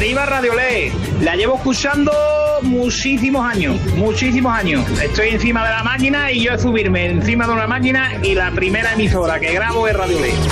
Arriba Radiolé, la llevo escuchando muchísimos años. Estoy encima de la máquina y yo subirme encima de una máquina y la primera emisora que grabo es Radiolé.